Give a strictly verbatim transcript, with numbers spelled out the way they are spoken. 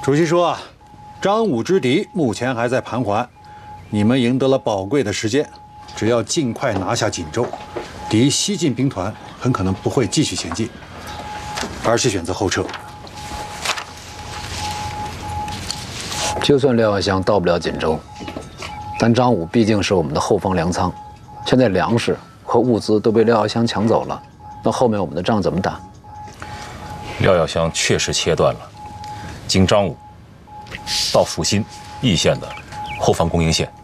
主席说啊，张武之敌目前还在盘桓，你们赢得了宝贵的时间，只要尽快拿下锦州，敌西进兵团很可能不会继续前进，而是选择后撤。 就算廖耀湘到不了锦州，但张武毕竟是我们的后方粮仓，现在粮食和物资都被廖耀湘抢走了，那后面我们的仗怎么打？ 廖耀湘确实切断了经张武到阜新易县的后方供应线，